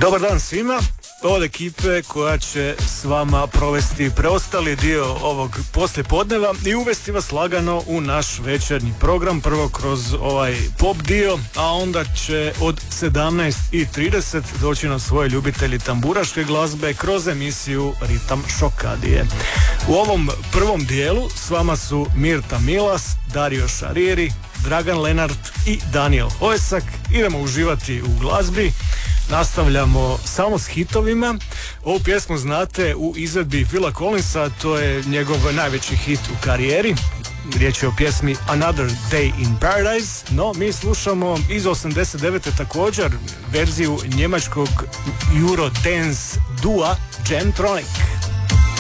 Dobar dan svima, od ekipe koja će s vama provesti preostali dio ovog poslijepodneva i uvesti vas lagano u naš večernji program, prvo kroz ovaj pop dio, a onda će od 17:30 doći na svoje ljubitelji tamburaške glazbe kroz emisiju Ritam Šokadije. U ovom prvom dijelu s vama su Mirta Milas, Dario Šariri, Dragan Lenart i Daniel Hojsak. Idemo uživati u glazbi. Nastavljamo samo s hitovima. Ovu pjesmu znate u izvedbi Phila Collinsa, to je njegov najveći hit u karijeri. Riječ je o pjesmi Another Day in Paradise, no mi slušamo iz 89. također verziju njemačkog Eurodance dua Jamtronic.